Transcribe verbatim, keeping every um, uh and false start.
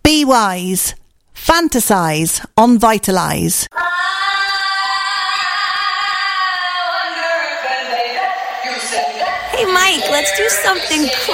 Be wise. Fantasize on Vitalise. Hey, Mike, let's do something cool.